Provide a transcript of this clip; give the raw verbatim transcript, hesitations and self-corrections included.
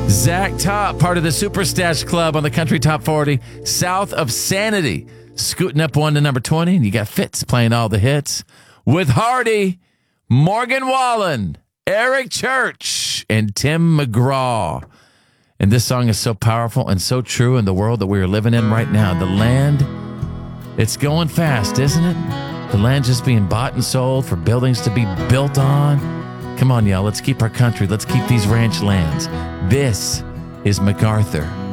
Zach Top, part of the Super Stash Club on the Country Top forty, South of Sanity, scooting up one to number twenty. And you got Fitz playing all the hits with Hardy, Morgan Wallen, Eric Church, and Tim McGraw. And this song is so powerful and so true in the world that we are living in right now. The land, it's going fast, isn't it? The land just being bought and sold for buildings to be built on. Come on, y'all. Let's keep our country. Let's keep these ranch lands. This is MacArthur.